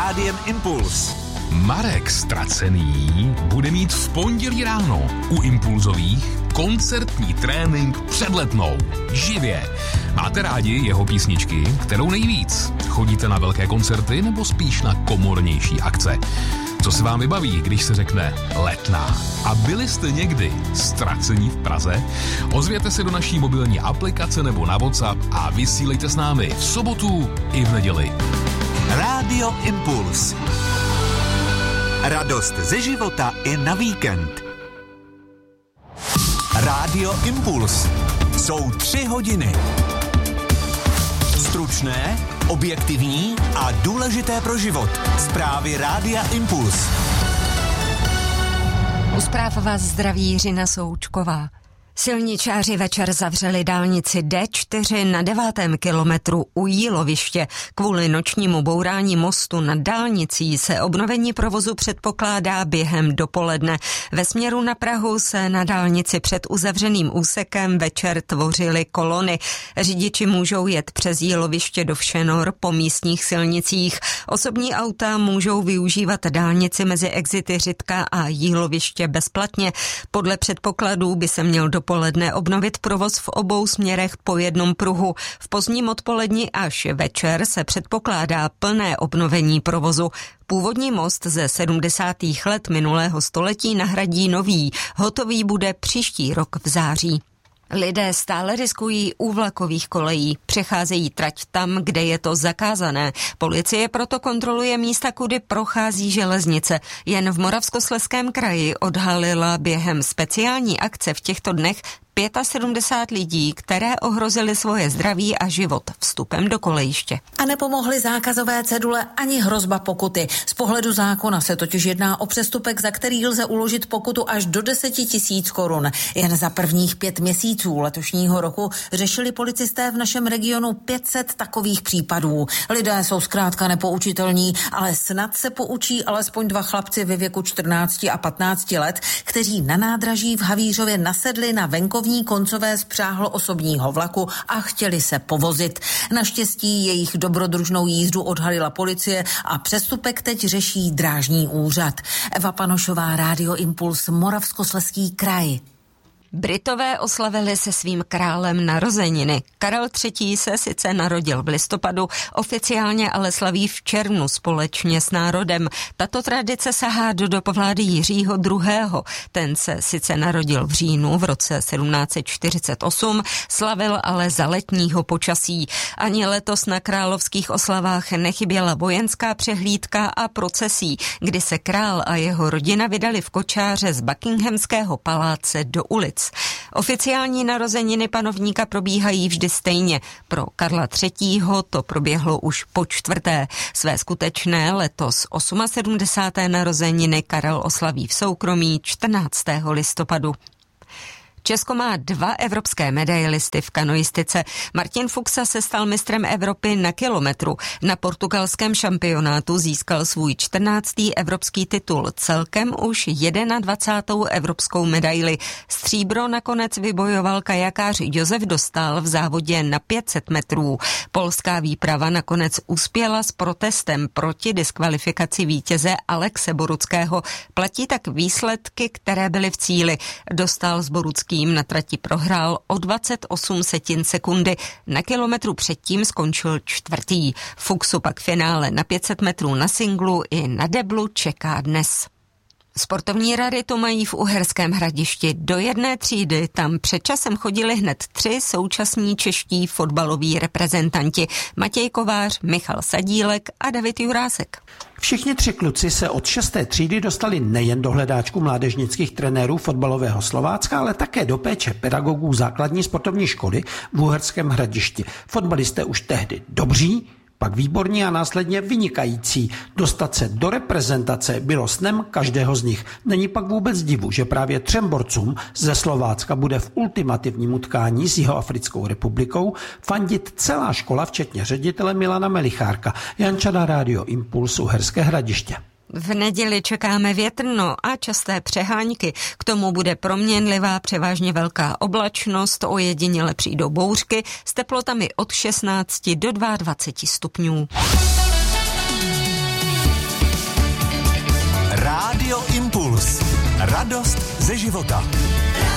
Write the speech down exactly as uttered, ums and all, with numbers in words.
Rádiem Impuls. Marek Ztracený bude mít v pondělí ráno u Impulzových koncertní trénink před Letnou. Živě. Máte rádi jeho písničky? Kterou nejvíc? Chodíte na velké koncerty nebo spíš na komornější akce? Co se vám vybaví, když se řekne Letná? A byli jste někdy ztracení v Praze? Ozvěte se do naší mobilní aplikace nebo na WhatsApp a vysílejte s námi v sobotu i v neděli. Rádio Impuls. Radost ze života i na víkend. Rádio Impuls. Jsou tři hodiny. Stručné, objektivní a důležité pro život. Zprávy Rádia Impuls. U zpráv vás zdraví Jiřina Součková. Silničáři večer zavřeli dálnici D čtyři na devátém kilometru u Jíloviště. Kvůli nočnímu bourání mostu nad dálnicí se obnovení provozu předpokládá během dopoledne. Ve směru na Prahu se na dálnici před uzavřeným úsekem večer tvořily kolony. Řidiči můžou jet přes Jíloviště do Všenor po místních silnicích. Osobní auta můžou využívat dálnici mezi exity Řitka a Jíloviště bezplatně. Podle předpokladů by se měl do Poledne obnovit provoz v obou směrech po jednom pruhu. V pozdním odpoledni až večer se předpokládá plné obnovení provozu. Původní most ze sedmdesátých let minulého století nahradí nový. Hotový bude příští rok v září. Lidé stále riskují u vlakových kolejí, přecházejí trať tam, kde je to zakázané. Policie proto kontroluje místa, kudy prochází železnice. Jen v Moravskoslezském kraji odhalila během speciální akce v těchto dnech sedmdesát pět lidí, které ohrozily svoje zdraví a život vstupem do kolejiště. A nepomohly zákazové cedule ani hrozba pokuty. Z pohledu zákona se totiž jedná o přestupek, za který lze uložit pokutu až do deset tisíc korun. Jen za prvních pět měsíců letošního roku řešili policisté v našem regionu pět set takových případů. Lidé jsou zkrátka nepoučitelní, ale snad se poučí alespoň dva chlapci ve věku čtrnácti a patnácti let, kteří na nádraží v Havířově nasedli na venkovní koncové spřáhlo osobního vlaku a chtěli se povozit. Naštěstí jejich dobrodružnou jízdu odhalila policie a přestupek teď řeší drážní úřad. Eva Panošová, Rádio Impuls, Moravskoslezský kraj. Britové oslavili se svým králem narozeniny. Karel třetí. se sice narodil v listopadu, oficiálně ale slaví v červnu společně s národem. Tato tradice sahá do dob vlády Jiřího druhého. Ten se sice narodil v říjnu v roce sedmnáct set čtyřicet osm, slavil ale za letního počasí. Ani letos na královských oslavách nechyběla vojenská přehlídka a procesí, kdy se král a jeho rodina vydali v kočáře z Buckinghamského paláce do ulic. Oficiální narozeniny panovníka probíhají vždy stejně. Pro Karla třetího. to proběhlo už po čtvrté. Své skutečné letos sedmdesátého osmé narozeniny Karel oslaví v soukromí čtrnáctého listopadu. Česko má dva evropské medailisty v kanoistice. Martin Fuxa se stal mistrem Evropy na kilometru. Na portugalském šampionátu získal svůj čtrnáctý evropský titul. Celkem už dvacátou první evropskou medaili. Stříbro nakonec vybojoval kajakář Josef Dostál v závodě na pět set metrů. Polská výprava nakonec uspěla s protestem proti diskvalifikaci vítěze Alexe Boruckého. Platí tak výsledky, které byly v cíli. Dostál z Borucký na trati prohrál o dvacet osm setin sekundy. Na kilometru předtím skončil čtvrtý. Fuxu pak finále na pět set metrů na singlu i na deblu čeká dnes. Sportovní raritu mají v Uherském Hradišti. Do jedné třídy tam před časem chodili hned tři současní čeští fotbaloví reprezentanti. Matěj Kovář, Michal Sadílek a David Jurásek. Všichni tři kluci se od šesté třídy dostali nejen do hledáčku mládežnických trenérů fotbalového Slovácka, ale také do péče pedagogů základní sportovní školy v Uherském Hradišti. Fotbalisté už tehdy dobří, pak výborní a následně vynikající. Dostat se do reprezentace bylo snem každého z nich. Není pak vůbec divu, že právě třem borcům ze Slovácka bude v ultimativním utkání s Jihoafrickou republikou fandit celá škola, včetně ředitele Milana Melichárka. Janča, Rádio Impuls, Uherské Hradiště. V neděli čekáme větrno a časté přehánky. K tomu bude proměnlivá převážně velká oblačnost, ojediněle přijdou bouřky s teplotami od šestnácti do dvaceti dvou stupňů. Radost ze života.